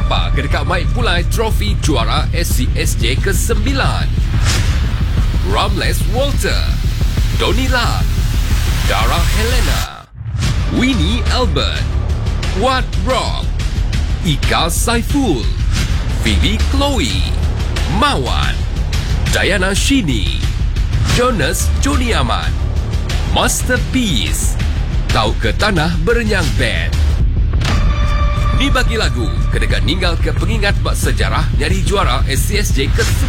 siapa kedekat Mike Pulai trofi juara SCSJ ke-9? Ramles Walter, Donny Lam, Dara Helena, Winnie Albert, Wat Rock, Ika Saiful, Phoebe Chloe, Mawan, Diana Shini, Jonas Joni Ahmad, Masterpiece. Tahu ke Tanah Berenyang Band. Ni bagi lagu kedekat ninggal ke pengingat bak sejarah nyari juara SCSJ ke-9.